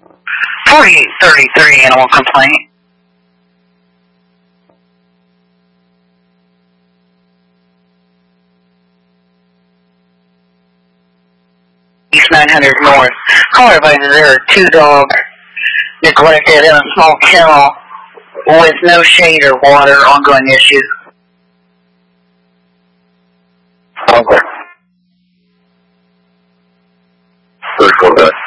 4833 animal complaint. East 900 North. Caller advises there are 2 dogs neglected in a small kennel with no shade or water, ongoing issue. Okay. Let's go back.